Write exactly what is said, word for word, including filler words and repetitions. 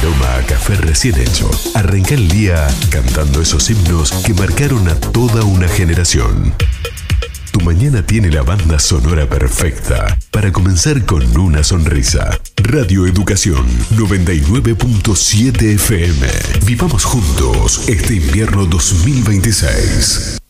aroma a café recién hecho. Arranca el día cantando esos himnos que marcaron a toda una generación. Tu mañana tiene la banda sonora perfecta para comenzar con una sonrisa. Radio Educación noventa y nueve punto siete F M. Vivamos juntos este invierno dos mil veintiséis.